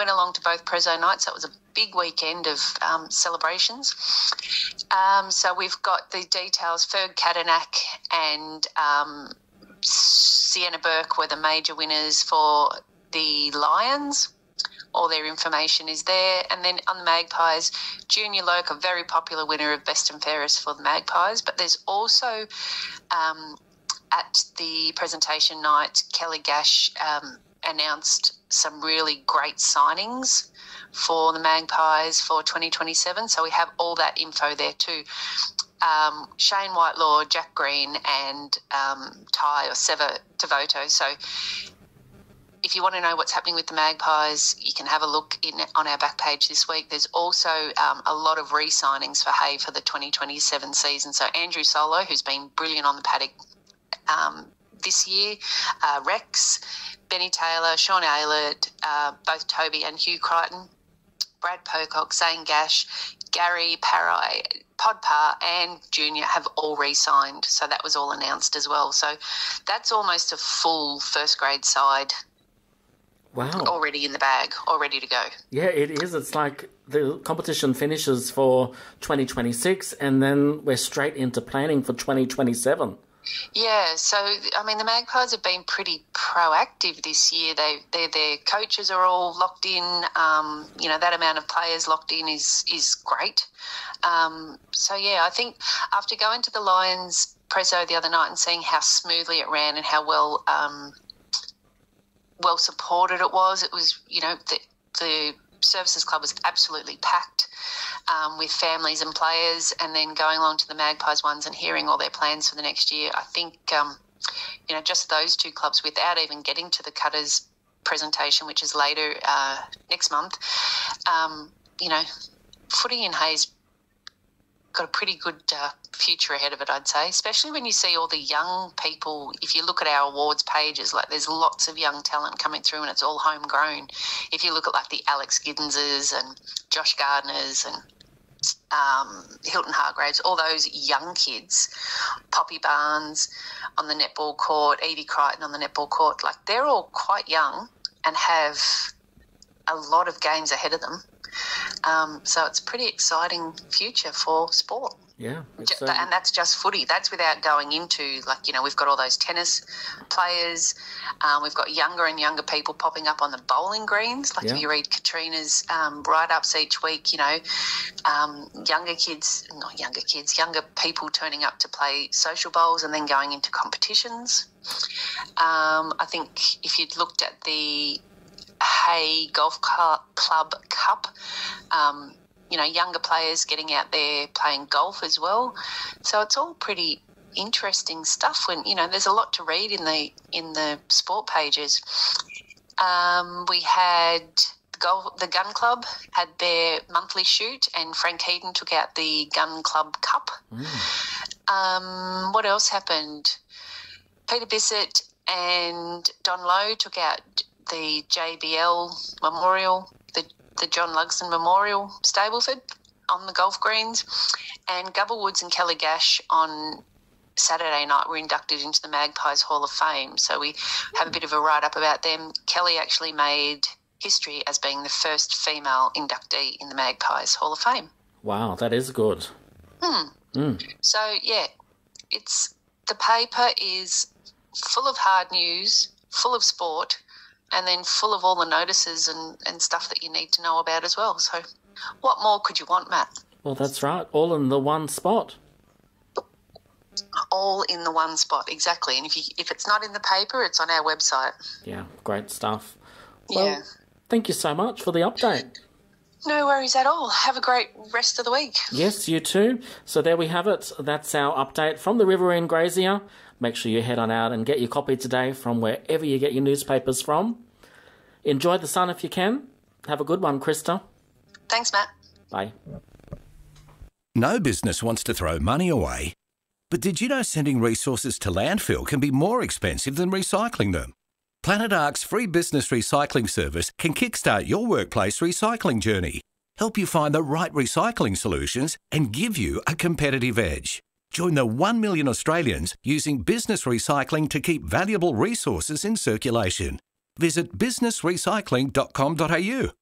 went along to both Prezzo nights. That was a big weekend of celebrations. So we've got the details. Ferg Cadillac and Sienna Burke were the major winners for the Lions. All their information is there. And then on the Magpies, Junior Loke, a very popular winner of Best and Fairest for the Magpies. But there's also at the presentation night, Kelly Gash announced some really great signings for the Magpies for 2027. So we have all that info there too. Shane Whitelaw, Jack Green and Ty or Seva Devoto. So if you want to know what's happening with the Magpies, you can have a look on our back page this week. There's also a lot of re-signings for Hay for the 2027 season. So Andrew Solo, who's been brilliant on the paddock this year, Rex, Benny Taylor, Sean Aylett, both Toby and Hugh Crichton, Brad Pocock, Zane Gash, Gary Parrai, Podpar and Junior have all re-signed. So that was all announced as well. So that's almost a full first grade side. Wow. Already in the bag, all ready to go. Yeah, it is. It's like the competition finishes for 2026 and then we're straight into planning for 2027. Yeah, so, I mean, the Magpies have been pretty proactive this year. Their coaches are all locked in. You know, that amount of players locked in is great. So, yeah, I think after going to the Lions Prezzo the other night and seeing how smoothly it ran and how well supported it was, you know, the Services Club was absolutely packed with families and players, and then going along to the Magpies ones and hearing all their plans for the next year. I think, you know, just those two clubs without even getting to the Cutters presentation, which is later next month, you know, footy in Hayes got a pretty good future ahead of it, I'd say, especially when you see all the young people. If you look at our awards pages, like there's lots of young talent coming through and it's all homegrown. If you look at like the Alex Giddenses and Josh Gardners and Hilton Hargraves, all those young kids, Poppy Barnes on the netball court, Evie Crichton on the netball court, like they're all quite young and have a lot of games ahead of them. So it's a pretty exciting future for sport. Yeah. And that's just footy. That's without going into, like, you know, we've got all those tennis players. We've got younger and younger people popping up on the bowling greens. Like if you read Katrina's write-ups each week, you know, younger people turning up to play social bowls and then going into competitions. I think if you'd looked at the Hay Golf Club Cup, you know, younger players getting out there playing golf as well. So it's all pretty interesting stuff. When, you know, there's a lot to read in the sport pages. We had the Gun Club had their monthly shoot, and Frank Heaton took out the Gun Club Cup. What else happened? Peter Bissett and Don Lowe took out the JBL Memorial, the John Lugston Memorial Stableford on the golf greens, and Gubba Woods and Kelly Gash on Saturday night were inducted into the Magpies Hall of Fame. So we have a bit of a write-up about them. Kelly actually made history as being the first female inductee in the Magpies Hall of Fame. Wow, that is good. So, yeah, the paper is full of hard news, full of sport, and then full of all the notices and stuff that you need to know about as well. So what more could you want, Matt? Well, that's right. All in the one spot. All in the one spot, exactly. And if it's not in the paper, it's on our website. Yeah, great stuff. Well, yeah. Thank you so much for the update. No worries at all. Have a great rest of the week. Yes, you too. So there we have it. That's our update from the Riverine Grazier. Make sure you head on out and get your copy today from wherever you get your newspapers from. Enjoy the sun if you can. Have a good one, Krista. Thanks, Matt. Bye. No business wants to throw money away. But did you know sending resources to landfill can be more expensive than recycling them? Planet Ark's free business recycling service can kickstart your workplace recycling journey, help you find the right recycling solutions and give you a competitive edge. Join the 1 million Australians using business recycling to keep valuable resources in circulation. Visit businessrecycling.com.au